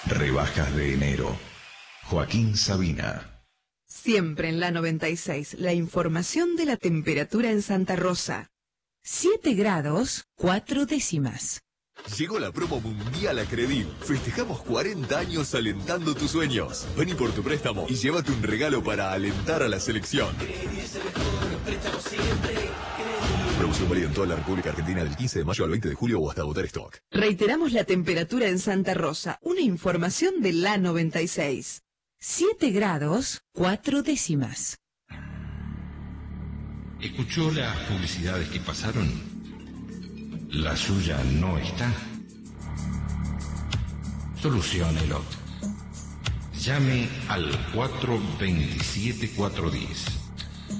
Rebajas de enero. Joaquín Sabina. Siempre en la 96, la información de la temperatura en Santa Rosa. 7 grados, 4 décimas. Llegó la promo mundial Acredil. Festejamos 40 años alentando tus sueños. Vení por tu préstamo y llévate un regalo para alentar a la selección. Promoción válida en toda la República Argentina del 15 de mayo al 20 de julio o hasta agotar stock. Reiteramos la temperatura en Santa Rosa. Una información de la 96. 7 grados, 4 décimas. ¿Escuchó las publicidades que pasaron? La suya no está. Soluciónelo. Llame al 427-410.